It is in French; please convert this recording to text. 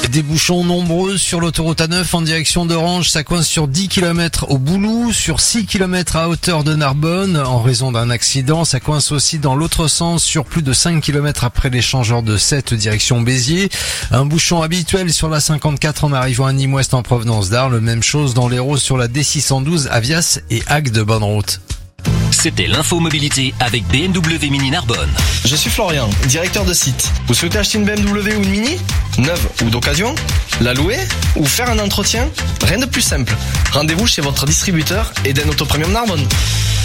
Des bouchons nombreux sur l'autoroute A9 en direction d'Orange. Ça coince sur 10 km au Boulou, sur 6 km à hauteur de Narbonne en raison d'un accident. Ça coince aussi dans l'autre sens sur plus de 5 km après l'échangeur de 7 direction Béziers. Un bouchon habituel sur la 54 en arrivant à Nîmes-Ouest en provenance d'Arles. Même chose dans l'Hérault sur la D612 Avias et Agde. Bonne route. C'était l'info mobilité avec BMW Mini Narbonne. Je suis Florian, directeur de site. Vous souhaitez acheter une BMW ou une Mini? Neuve ou d'occasion? La louer? Ou faire un entretien? Rien de plus simple. Rendez-vous chez votre distributeur Eden Auto Premium Narbonne.